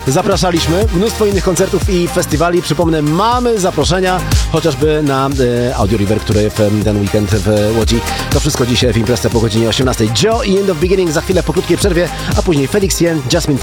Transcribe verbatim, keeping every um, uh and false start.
zapraszaliśmy. Mnóstwo innych koncertów i festiwali. Przypomnę, mamy zaproszenia chociażby na e, Audio River, który w ten weekend w Łodzi. To wszystko dzisiaj w imprezce po godzinie osiemnastej. Joe i End of Beginning za chwilę po krótkiej przerwie, a później Felix Jen, Jasmine